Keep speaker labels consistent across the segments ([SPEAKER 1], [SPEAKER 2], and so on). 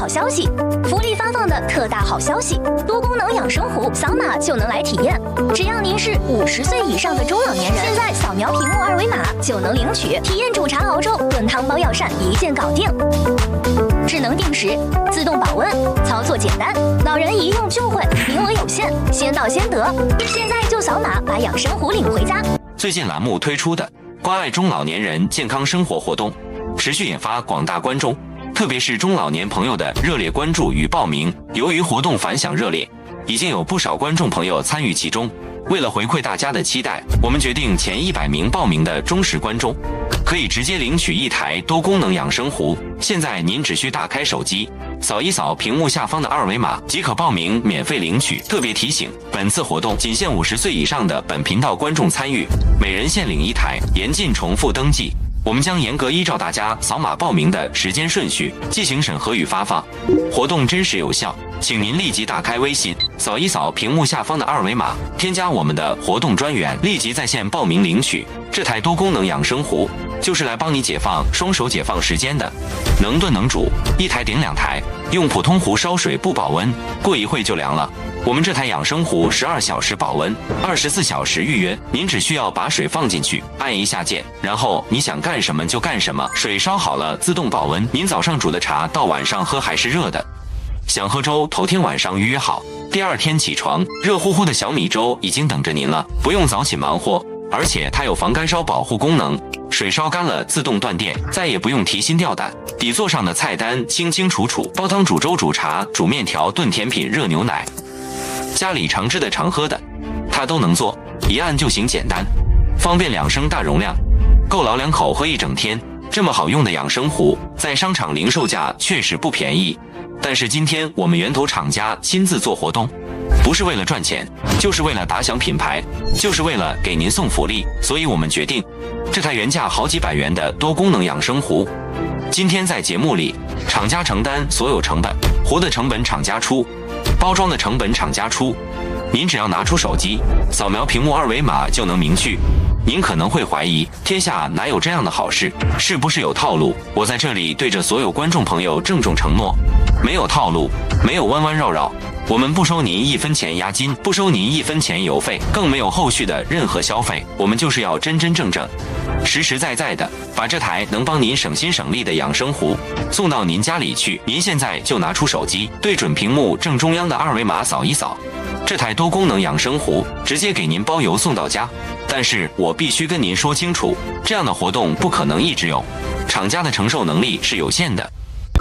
[SPEAKER 1] 好消息！福利发放的特大好消息，多功能养生壶扫码就能来体验。只要您是50岁以上的中老年人，现在扫描屏幕二维码就能领取，体验煮茶熬粥、炖汤煲药膳一键搞定。智能定时，自动保温，操作简单，老人一用就会，名额有限，先到先得。现在就扫码把养生壶领回家。
[SPEAKER 2] 最近栏目推出的关爱中老年人健康生活活动，持续引发广大观众，特别是中老年朋友的热烈关注与报名。由于活动反响热烈，已经有不少观众朋友参与其中。为了回馈大家的期待，我们决定前100名报名的忠实观众可以直接领取一台多功能养生壶。现在您只需打开手机，扫一扫屏幕下方的二维码即可报名免费领取。特别提醒，本次活动仅限50岁以上的本频道观众参与，每人限领一台，严禁重复登记。我们将严格依照大家扫码报名的时间顺序进行审核与发放，活动真实有效，请您立即打开微信，扫一扫屏幕下方的二维码，添加我们的活动专员，立即在线报名领取。这台多功能养生壶就是来帮你解放双手解放时间的，能炖能煮，一台顶2台，用普通壶烧水不保温，过一会就凉了。我们这台养生壶12小时保温，24小时预约，您只需要把水放进去，按一下键，然后你想干什么就干什么，水烧好了自动保温，您早上煮的茶到晚上喝还是热的。想喝粥，头天晚上预约好，第2天起床，热乎乎的小米粥已经等着您了，不用早起忙活，而且它有防干烧保护功能，水烧干了自动断电，再也不用提心吊胆。底座上的菜单清清楚楚，煲汤、煮粥、煮茶、煮面条、炖甜品、热牛奶，家里常吃的常喝的它都能做，一按就行，简单方便2升大容量，够老2口喝一整天。这么好用的养生壶在商场零售价确实不便宜，但是今天我们源头厂家亲自做活动，不是为了赚钱，就是为了打响品牌，就是为了给您送福利。所以我们决定，这台原价好几百元的多功能养生壶，今天在节目里厂家承担所有成本，壶的成本厂家出，包装的成本厂家出，您只要拿出手机扫描屏幕二维码就能明确。您可能会怀疑，天下哪有这样的好事，是不是有套路？我在这里对着所有观众朋友郑重承诺，没有套路，没有弯弯绕绕，我们不收您1分钱押金，不收您1分钱邮费，更没有后续的任何消费，我们就是要真真正正实实在在的把这台能帮您省心省力的养生壶送到您家里去。您现在就拿出手机，对准屏幕正中央的二维码扫一扫，这台多功能养生壶直接给您包邮送到家。但是我必须跟您说清楚，这样的活动不可能一直有，厂家的承受能力是有限的。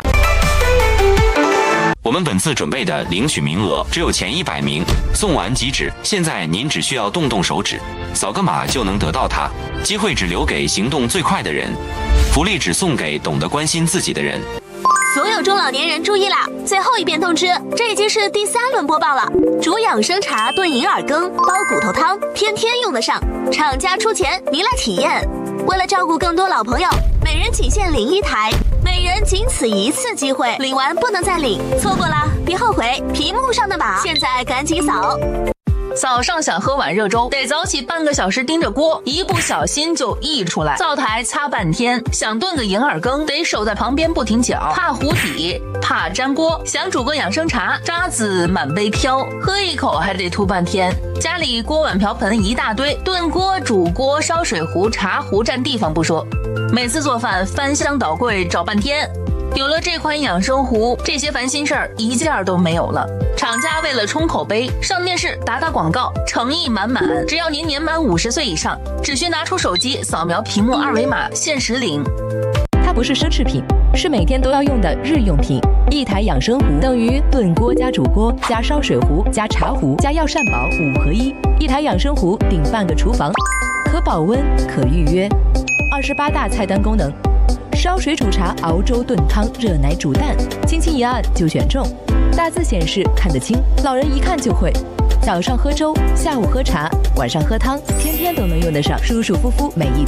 [SPEAKER 2] 我们本次准备的领取名额只有前100名，送完即止。现在您只需要动动手指，扫个码就能得到它，机会只留给行动最快的人，福利只送给懂得关心自己的人。
[SPEAKER 1] 所有中老年人注意啦！最后一遍通知，这已经是第3轮播报了。煮养生茶、炖银耳羹、煲骨头汤，天天用得上。厂家出钱，您来体验。为了照顾更多老朋友，每人仅限领1台，每人仅此1次机会，领完不能再领，错过了别后悔。屏幕上的码，现在赶紧扫。
[SPEAKER 3] 早上想喝碗热粥，得早起半个小时盯着锅，一不小心就溢出来，灶台擦半天。想炖个银耳羹，得守在旁边不停搅，怕糊底，怕粘锅。想煮个养生茶，渣子满杯飘，喝一口还得吐半天。家里锅碗瓢盆一大堆，炖锅、煮锅、烧水壶、茶壶占地方不说，每次做饭翻箱倒柜找半天。有了这款养生壶，这些烦心事儿一件都没有了。厂家为了冲口碑，上电视打打广告，诚意满满。只要您年满50岁以上，只需拿出手机扫描屏幕二维码，限时领。
[SPEAKER 4] 它不是奢侈品，是每天都要用的日用品。一台养生壶等于炖锅加煮锅加烧水壶加茶壶加药膳宝5合1。一台养生壶顶半个厨房，可保温可预约，28大菜单功能。烧水煮茶、熬粥、炖汤、热奶煮蛋，轻轻一按就选中。大字显示看得清，老人一看就会。早上喝粥，下午喝茶，晚上喝汤，天天都能用得上，舒舒服服每一天。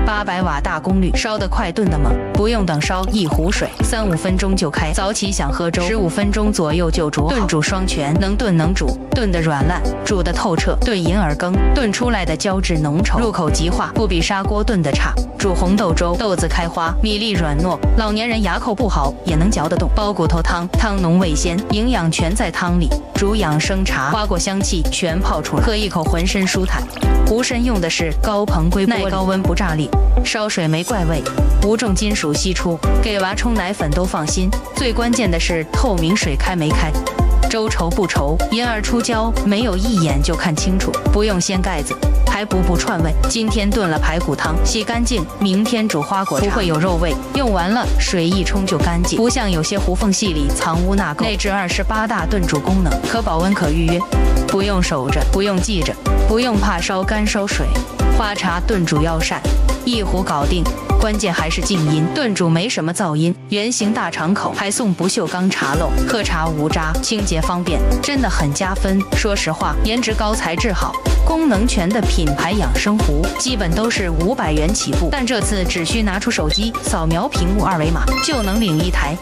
[SPEAKER 5] 800瓦大功率，烧得快，炖得猛，不用等烧一壶水，3-5分钟就开。早起想喝粥，15分钟左右就煮好。炖煮双全，能炖能煮，炖得软烂，煮得透彻。炖银耳羹，炖出来的胶质浓稠，入口即化，不比砂锅炖得差。煮红豆粥，豆子开花，米粒软糯，老年人牙口不好也能嚼得动。煲骨头汤，汤浓味鲜，营养全在汤里。煮养生茶，花果香气全泡出来，喝一口浑身舒坦。壶身用的是高硼硅玻璃，耐高温不炸裂，烧水没怪味，无重金属析出，给娃冲奶粉都放心。最关键的是透明水开没开。粥稠不稠，银耳出胶，没有一眼就看清楚，不用掀盖子，还不串味。今天炖了排骨汤，洗干净，明天煮花果茶，不会有肉味，用完了水一冲就干净，不像有些胡缝隙里藏污纳垢。内置28大炖煮功能，可保温可预约，不用守着，不用记着，不用怕烧干烧水。花茶炖煮药膳，一壶搞定。关键还是静音，炖煮没什么噪音，圆形大敞口，还送不锈钢茶漏，喝茶无渣，清洁方便，真的很加分。说实话，颜值高，材质好，功能全的品牌养生壶，基本都是500元起步，但这次只需拿出手机扫描屏幕2维码就能领一台。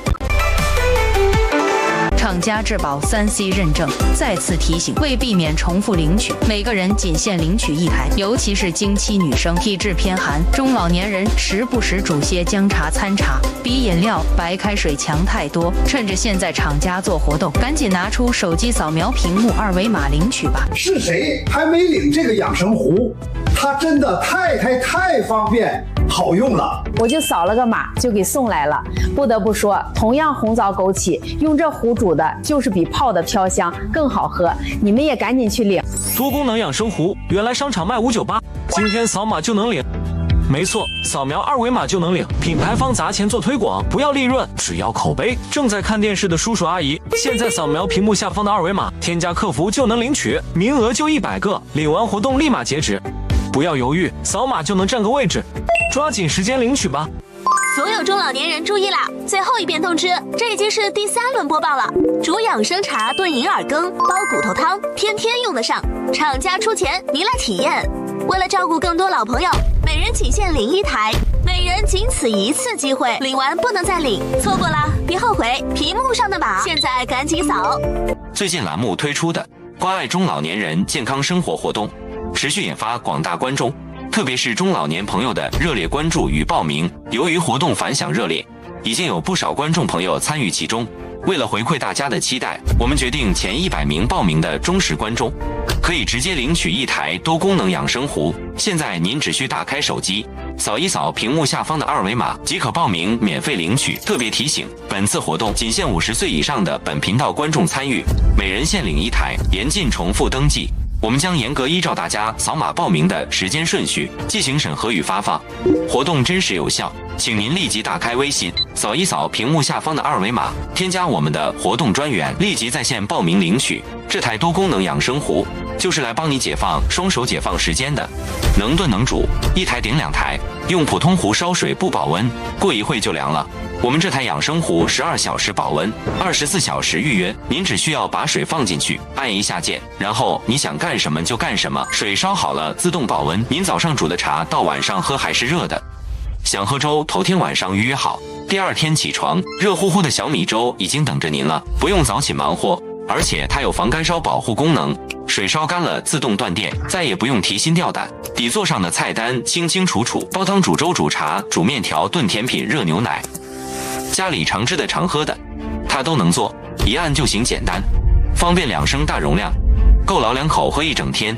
[SPEAKER 5] 厂家质保3C 认证，再次提醒，为避免重复领取，每个人仅限领取一台，尤其是经期女生、体质偏寒、中老年人，时不时煮些姜茶参茶，比饮料、白开水强太多。趁着现在厂家做活动，赶紧拿出手机扫描屏幕2维码领取吧。
[SPEAKER 6] 是谁还没领这个养生壶？它真的太方便好用了，
[SPEAKER 7] 我就扫了个码就给送来了。不得不说，同样红枣枸杞，用这壶煮的就是比泡的飘香更好喝。你们也赶紧去领
[SPEAKER 8] 多功能养生壶，原来商场卖598，今天扫码就能领。没错，扫描2维码就能领。品牌方砸钱做推广，不要利润，只要口碑。正在看电视的叔叔阿姨，现在扫描屏幕下方的2维码，添加客服就能领取，名额就100个，领完活动立马截止。不要犹豫，扫码就能占个位置，抓紧时间领取吧。
[SPEAKER 1] 所有中老年人注意啦！最后一遍通知，这已经是第3轮播报了。煮养生茶、炖银耳羹、煲骨头汤，天天用得上。厂家出钱，您来体验。为了照顾更多老朋友，每人仅限领1台，每人仅此1次机会，领完不能再领，错过了别后悔。屏幕上的码，现在赶紧扫。
[SPEAKER 2] 最近栏目推出的关爱中老年人健康生活活动，持续引发广大观众，特别是中老年朋友的热烈关注与报名。由于活动反响热烈，已经有不少观众朋友参与其中。为了回馈大家的期待，我们决定前100名报名的忠实观众可以直接领取1台多功能养生壶。现在您只需打开手机，扫一扫屏幕下方的2维码即可报名免费领取。特别提醒，本次活动仅限50岁以上的本频道观众参与，每人限领1台，严禁重复登记。我们将严格依照大家扫码报名的时间顺序进行审核与发放，活动真实有效，请您立即打开微信，扫一扫屏幕下方的2维码，添加我们的活动专员，立即在线报名领取。这台多功能养生壶就是来帮你解放双手解放时间的，能炖能煮，1台顶2台，用普通壶烧水不保温，过一会就凉了。我们这台养生壶12小时保温，24小时预约，您只需要把水放进去，按一下键，然后你想干什么就干什么，水烧好了自动保温，您早上煮的茶到晚上喝还是热的。想喝粥，头天晚上预约好，第2天起床，热乎乎的小米粥已经等着您了，不用早起忙活，而且它有防干烧保护功能，水烧干了自动断电，再也不用提心吊胆。底座上的菜单清清楚楚，煲汤、煮粥、煮茶、煮面条、炖甜品、热牛奶，家里常吃的常喝的它都能做，一按就行，简单方便，2升大容量，够老2口喝1整天。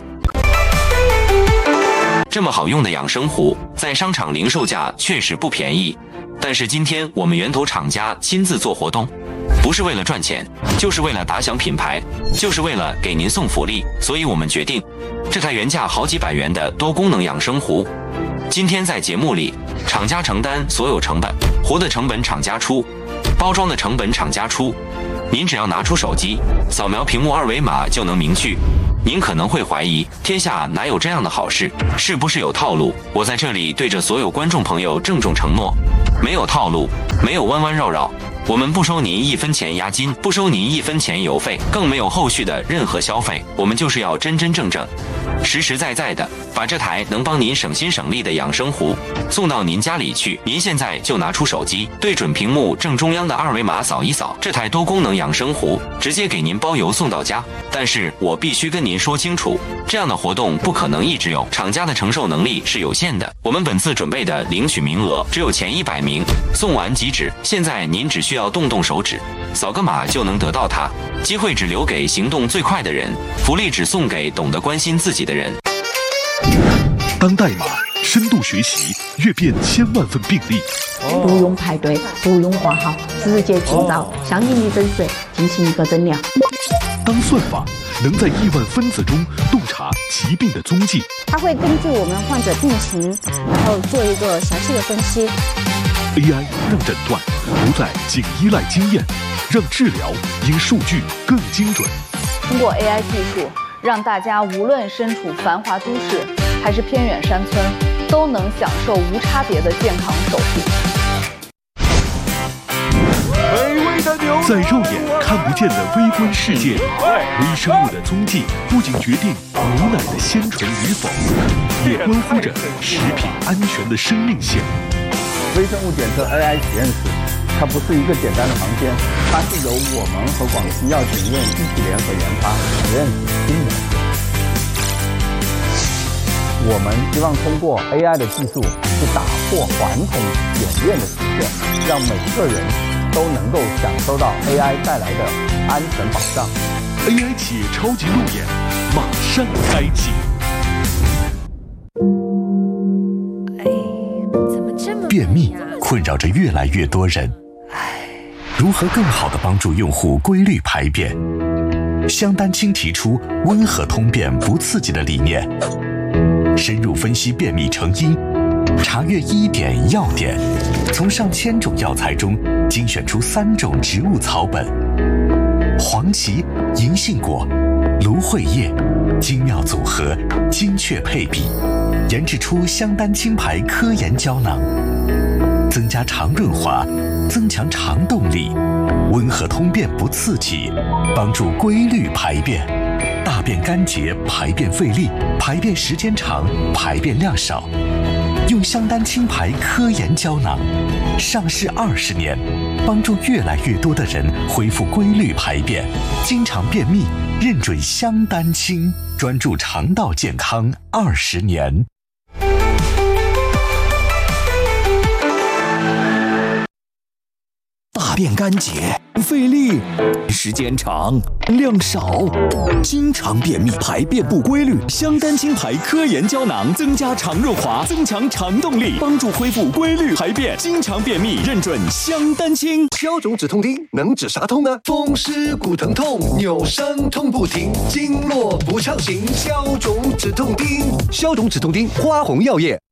[SPEAKER 2] 这么好用的养生壶在商场零售价确实不便宜，但是今天我们源头厂家亲自做活动，不是为了赚钱，就是为了打响品牌，就是为了给您送福利，所以我们决定这台原价好几百元的多功能养生壶，今天在节目里厂家承担所有成本，壶的成本厂家出，包装的成本厂家出，您只要拿出手机扫描屏幕2维码就能明确。您可能会怀疑，天下哪有这样的好事？是不是有套路？我在这里对着所有观众朋友郑重承诺，没有套路，没有弯弯绕绕， 我们不收您1分钱押金，不收您1分钱邮费，更没有后续的任何消费。我们就是要真真正正、实实在在的把这台能帮您省心省力的养生壶送到您家里去。您现在就拿出手机，对准屏幕正中央的2维码扫一扫，这台多功能养生壶直接给您包邮送到家。但是我必须跟您说清楚，这样的活动不可能一直有，厂家的承受能力是有限的。我们本次准备的领取名额只有前100名，送完即止。现在您只需要动手指，扫个码就能得到它。机会只留给行动最快的人，福利只送给懂得关心自己的人。
[SPEAKER 9] 当代码深度学习，阅遍千万份病例，
[SPEAKER 10] 不用排队，不用挂号，直接听到相应的诊水进行一个诊疗。
[SPEAKER 9] 当算法能在亿万分子中洞察疾病的踪迹，
[SPEAKER 11] 它会根据我们患者病情，然后做一个详细的分析。
[SPEAKER 9] AI 让诊断不再仅依赖经验，让治疗因数据更精准。
[SPEAKER 12] 通过 AI 技术，让大家无论身处繁华都市还是偏远山村，都能享受无差别的健康守护。
[SPEAKER 9] 在肉眼看不见的微观世界里，微生物的踪迹不仅决定牛奶的鲜纯与否，也关乎着食品安全的生命线。
[SPEAKER 13] 微生物检测 AI 实验室，它不是一个简单的房间，它是由我们和广西药检院一起联合研发实验室新模式。我们希望通过 AI 的技术，去打破传统检验的局限，让每一个人都能够享受到 AI 带来的安全保障。
[SPEAKER 9] AI 企业超级路演马上开启。
[SPEAKER 14] 便秘困扰着越来越多人，如何更好地帮助用户规律排便？香丹青提出温和通便不刺激的理念，深入分析便秘成因，查阅医典药典，从上千种药材中精选出3种植物草本，黄芪、银杏果、芦荟叶，精妙组合，精确配比，研制出香丹青牌科研胶囊，增加肠润滑，增强肠动力，温和通便不刺激，帮助规律排便，大便干结，排便费力，排便时间长，排便量少。用香丹青牌科研胶囊，上市20年，帮助越来越多的人恢复规律排便，经常便秘，认准香丹青，专注肠道健康20年。
[SPEAKER 15] 大便干结，费力，时间长，量少，经常便秘，排便不规律。香丹青牌科研胶囊增加肠润滑，增强肠动力，帮助恢复规律排便。经常便秘，认准香丹青。
[SPEAKER 16] 消肿止痛丁能止啥痛呢？风湿骨疼痛，扭伤痛不停，经络不畅行，消肿止痛丁。消肿止痛丁，花红药业。